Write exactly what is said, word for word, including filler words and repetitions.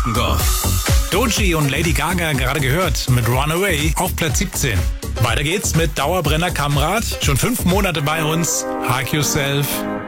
besten Golf. Doechii und Lady Gaga gerade gehört mit Runaway auf Platz siebzehn. Weiter geht's mit Dauerbrenner Kamrat. Schon fünf Monate bei uns. Hug Yourself.